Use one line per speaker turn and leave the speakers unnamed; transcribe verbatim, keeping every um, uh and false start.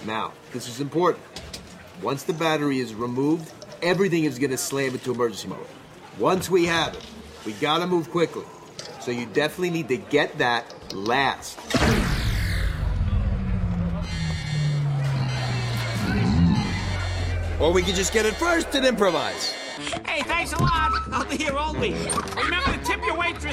Now, this is important. Once the battery is removed, everything is going to slam into emergency mode. Once we have it, we got to move quickly. So you definitely need to get that last.
Or we could just get it first and improvise.
Hey, thanks a lot. I'll be here all week. Remember to tip your waitress.